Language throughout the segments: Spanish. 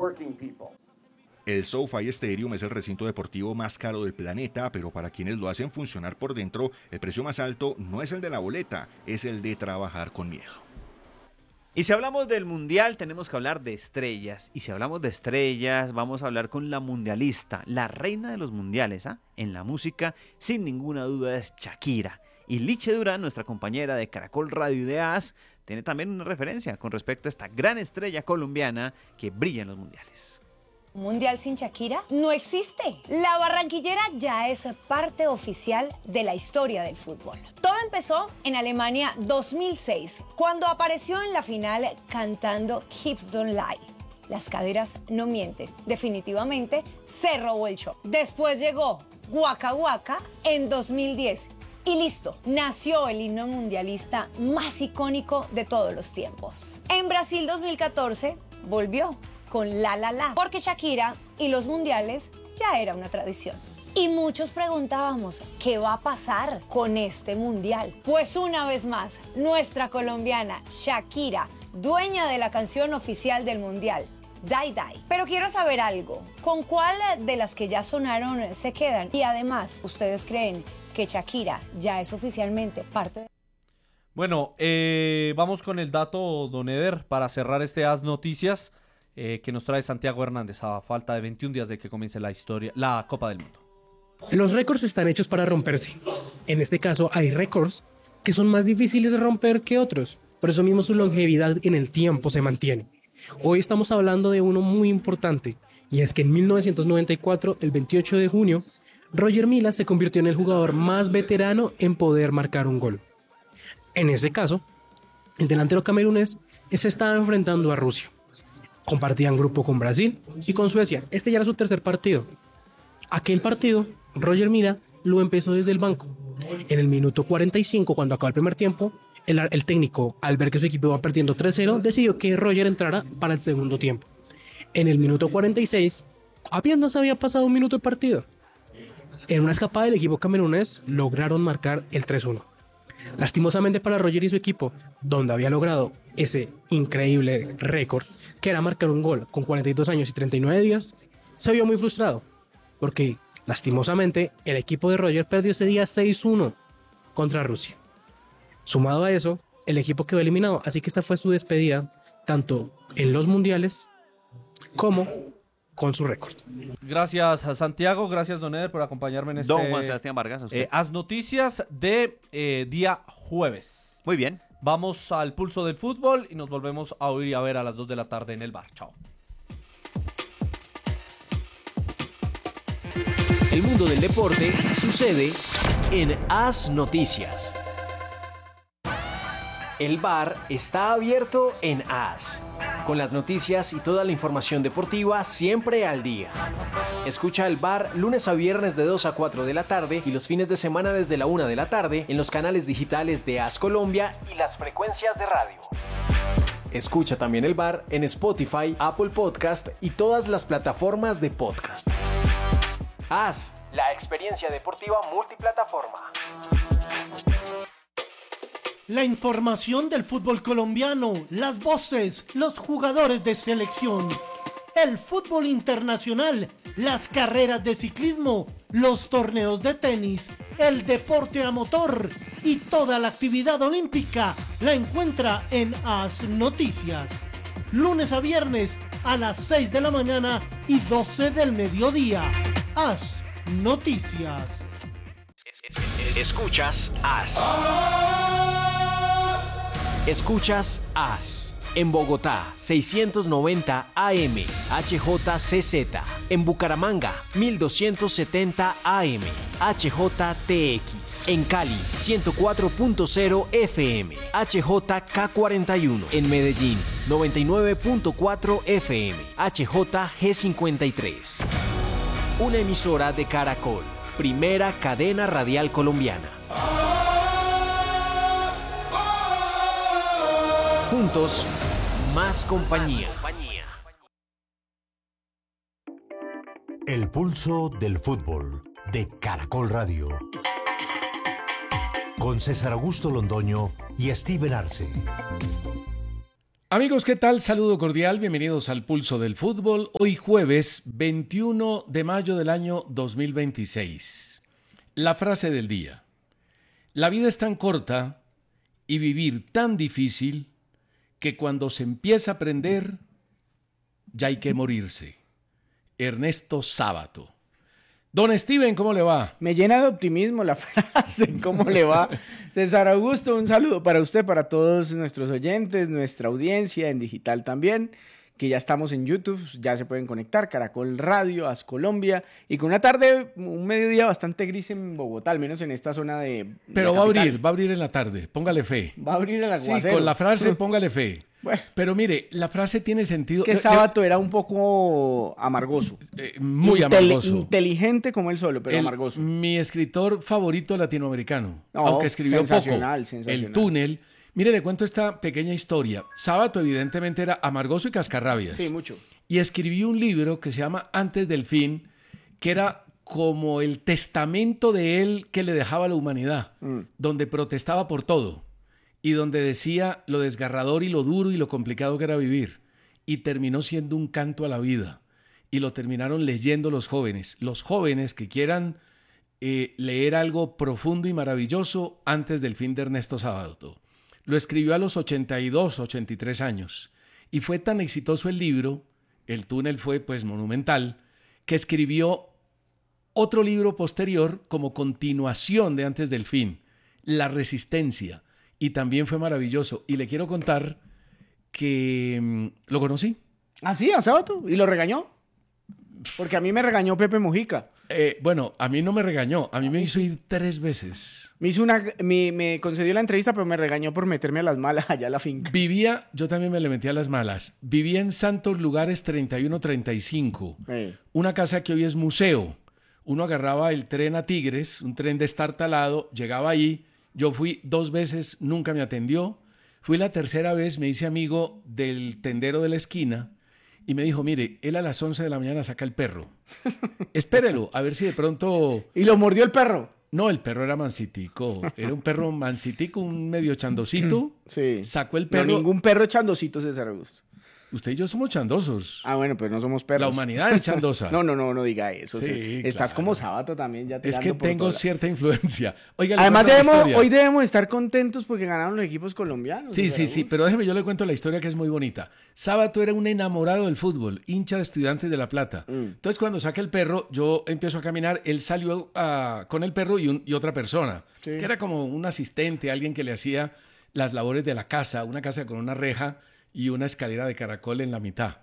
working people. El SoFi Stadium es el recinto deportivo más caro del planeta, pero para quienes lo hacen funcionar por dentro, el precio más alto no es el de la boleta, es el de trabajar con miedo. Y si hablamos del mundial, tenemos que hablar de estrellas. Y si hablamos de estrellas, vamos a hablar con la mundialista, la reina de los mundiales, ¿ah? En la música, sin ninguna duda, es Shakira. Y Liche Durán, nuestra compañera de Caracol Radio y de AS, tiene también una referencia con respecto a esta gran estrella colombiana que brilla en los mundiales. ¿Un mundial sin Shakira? No existe. La barranquillera ya es parte oficial de la historia del fútbol. Todo empezó en Alemania 2006, cuando apareció en la final cantando Hips Don't Lie. Las caderas no mienten. Definitivamente se robó el show. Después llegó Waka Waka en 2010. Y listo, nació el himno mundialista más icónico de todos los tiempos. En Brasil 2014 volvió con La La La, porque Shakira y los mundiales ya era una tradición. Y muchos preguntábamos, ¿qué va a pasar con este mundial? Pues una vez más, nuestra colombiana Shakira, dueña de la canción oficial del mundial, Die Die. Pero quiero saber algo, ¿con cuál de las que ya sonaron se quedan? Y además, ¿ustedes creen que Shakira ya es oficialmente parte de... Bueno, vamos con el dato, don Eder, para cerrar este AS Noticias que nos trae Santiago Hernández a falta de 21 días de que comience la Copa del Mundo. Los récords están hechos para romperse. En este caso hay récords que son más difíciles de romper que otros. Por eso mismo su longevidad en el tiempo se mantiene. Hoy estamos hablando de uno muy importante, y es que en 1994, el 28 de junio, Roger Mila se convirtió en el jugador más veterano en poder marcar un gol. En ese caso, el delantero camerunés se estaba enfrentando a Rusia. Compartían grupo con Brasil y con Suecia. Este ya era su tercer partido. Aquel partido, Roger Mila lo empezó desde el banco. En el minuto 45, cuando acabó el primer tiempo, el técnico, al ver que su equipo iba perdiendo 3-0, decidió que Roger entrara para el segundo tiempo. En el minuto 46, apenas había pasado un minuto de partido. En una escapada del equipo camerunés, lograron marcar el 3-1. Lastimosamente para Roger y su equipo, donde había logrado ese increíble récord, que era marcar un gol con 42 años y 39 días, se vio muy frustrado, porque lastimosamente el equipo de Roger perdió ese día 6-1 contra Rusia. Sumado a eso, el equipo quedó eliminado, así que esta fue su despedida, tanto en los mundiales como con su récord. Gracias a Santiago, gracias don Eder por acompañarme en este... Don Juan Sebastián Vargas, AS Noticias de día jueves. Muy bien. Vamos al pulso del fútbol y nos volvemos a oír y a ver a las 2 de la tarde en el bar. Chao. El mundo del deporte sucede en AS Noticias. El bar está abierto en AS, con las noticias y toda la información deportiva siempre al día. Escucha el bar lunes a viernes de 2 a 4 de la tarde y los fines de semana desde la 1 de la tarde en los canales digitales de AS Colombia y las frecuencias de radio. Escucha también el bar en Spotify, Apple Podcast y todas las plataformas de podcast. AS, la experiencia deportiva multiplataforma. La información del fútbol colombiano, las voces, los jugadores de selección, el fútbol internacional, las carreras de ciclismo, los torneos de tenis, el deporte a motor y toda la actividad olímpica la encuentra en AS Noticias. Lunes a viernes a las 6 de la mañana y 12 del mediodía. AS Noticias. Escuchas AS. Escuchas AS. En Bogotá, 690 AM, HJCZ. En Bucaramanga, 1270 AM, HJTX. En Cali, 104.0 FM, HJK41. En Medellín, 99.4 FM, HJG53. Una emisora de Caracol, primera cadena radial colombiana. Juntos, más compañía. El pulso del fútbol de Caracol Radio. Con César Augusto Londoño y Steven Arce. Amigos, ¿qué tal? Saludo cordial, bienvenidos al Pulso del Fútbol. Hoy jueves 21 de mayo del año 2026. La frase del día. La vida es tan corta y vivir tan difícil que cuando se empieza a aprender ya hay que morirse. Ernesto Sábato. Don Steven, ¿cómo le va? Me llena de optimismo la frase, ¿cómo le va? César Augusto, un saludo para usted, para todos nuestros oyentes, nuestra audiencia en digital también, que ya estamos en YouTube, ya se pueden conectar, Caracol Radio, As Colombia, y con una tarde, un mediodía bastante gris en Bogotá, al menos en esta zona de Pero la va a capital. abrir en la tarde, póngale fe. Va a abrir el aguacero. Sí, con la frase póngale fe. Bueno. Pero mire, la frase tiene sentido. Es que Sábato era un poco amargoso. Muy amargoso. Inteligente como él solo, pero amargoso. Mi escritor favorito latinoamericano, No, aunque escribió poco. sensacional. El Túnel. Mire, le cuento esta pequeña historia. Sábato evidentemente era amargoso y cascarrabias. Sí, mucho. Y escribió un libro que se llama Antes del Fin, que era como el testamento de él que le dejaba a la humanidad, donde protestaba por todo y donde decía lo desgarrador y lo duro y lo complicado que era vivir. Y terminó siendo un canto a la vida. Y lo terminaron leyendo los jóvenes. Los jóvenes que quieran leer algo profundo y maravilloso Antes del Fin de Ernesto Sábato. Lo escribió a los 82, 83 años. Y fue tan exitoso el libro, El Túnel fue pues monumental, que escribió otro libro posterior como continuación de Antes del Fin, La Resistencia. Y también fue maravilloso. Y le quiero contar que lo conocí. ¿Ah, sí? ¿A Sábato? ¿Y lo regañó? Porque a mí me regañó Pepe Mujica. Bueno, a mí no me regañó. A mí me hizo ir 3 veces. Me concedió la entrevista, pero me regañó por meterme a las malas allá a la finca. Yo también me le metí a las malas. Vivía en Santos Lugares 3135. Una casa que hoy es museo. Uno agarraba el tren a Tigres, un tren destartalado, llegaba ahí. Yo fui 2 veces, nunca me atendió. Fui la tercera vez, me hice amigo del tendero de la esquina y me dijo, mire, él a las 11 de la mañana saca el perro. Espérelo, a ver si de pronto... ¿Y lo mordió el perro? No, el perro era mansitico. Era un perro mansitico, un medio chandosito. Sí. Sacó el perro. No, ningún perro es chandosito, César Augusto. Usted y yo somos chandosos. Ah, bueno, pues no somos perros. La humanidad es chandosa. No diga eso. Sí, Estás claro. como Sábato también. Ya Es que tengo cierta influencia. Oiga, además, hoy debemos estar contentos porque ganaron los equipos colombianos. Sí, pero déjeme, yo le cuento la historia que es muy bonita. Sábato era un enamorado del fútbol, hincha de Estudiantes de La Plata. Entonces, cuando saca el perro, yo empiezo a caminar, él salió con el perro y otra persona, que era como un asistente, alguien que le hacía las labores de la casa, una casa con una reja y una escalera de caracol en la mitad.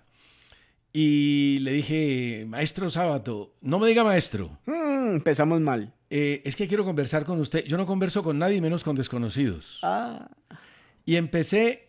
Y le dije, maestro Sábato, no me diga maestro. Empezamos mal. Es que quiero conversar con usted. Yo no converso con nadie, menos con desconocidos. Y empecé,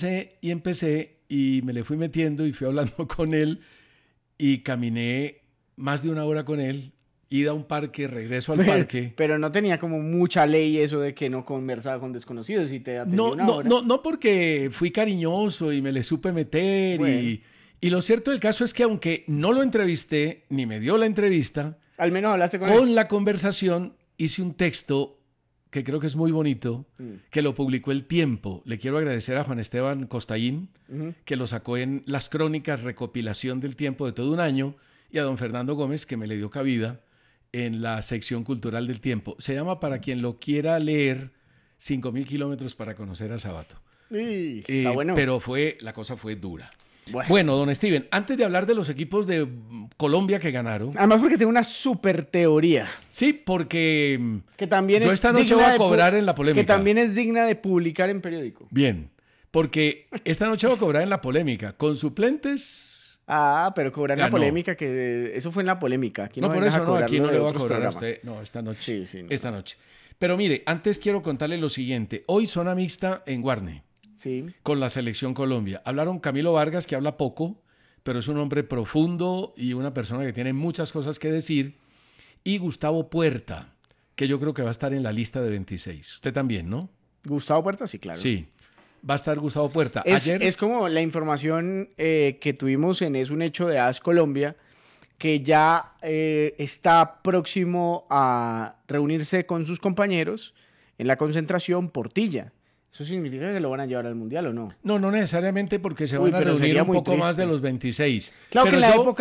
y me le fui metiendo y fui hablando con él y caminé más de 1 hora con él, ida a un parque, regreso al parque. Pero no tenía como mucha ley eso de que no conversaba con desconocidos y te atendió una hora. No, porque fui cariñoso y me le supe meter. Bueno. Y lo cierto del caso es que aunque no lo entrevisté, ni me dio la entrevista, al menos hablaste con él. Con la conversación hice un texto que creo que es muy bonito, que lo publicó El Tiempo. Le quiero agradecer a Juan Esteban Costaín, que lo sacó en las crónicas recopilación del Tiempo de todo un año, y a don Fernando Gómez, que me le dio cabida en la sección cultural del Tiempo. Se llama, para quien lo quiera leer, 5.000 kilómetros para conocer a Sábato. Está bueno. Pero la cosa fue dura. Bueno, don Steven, antes de hablar de los equipos de Colombia que ganaron... Además porque tengo una súper teoría. Sí, porque que también yo esta noche voy a cobrar en la polémica. Que también es digna de publicar en periódico. Bien, porque esta noche voy a cobrar en la polémica. Con suplentes... pero cobrar en la polémica, que eso fue en la polémica. Aquí no, por eso no, aquí no le voy a cobrar a usted. No, esta noche. Sí, esta noche. Pero mire, antes quiero contarle lo siguiente. Hoy zona mixta en Guarne. Sí. Con la selección Colombia. Hablaron Camilo Vargas, que habla poco, pero es un hombre profundo y una persona que tiene muchas cosas que decir. Y Gustavo Puerta, que yo creo que va a estar en la lista de 26. Usted también, ¿no? Gustavo Puerta, sí, claro. Sí, va a estar Gustavo Puerta. Es como la información que tuvimos en Es un Hecho de AS Colombia, que ya está próximo a reunirse con sus compañeros en la concentración Portilla. ¿Eso significa que lo van a llevar al Mundial o no? No, no necesariamente porque se van a reunir un poco más de los 26. Claro que Pero en la yo- época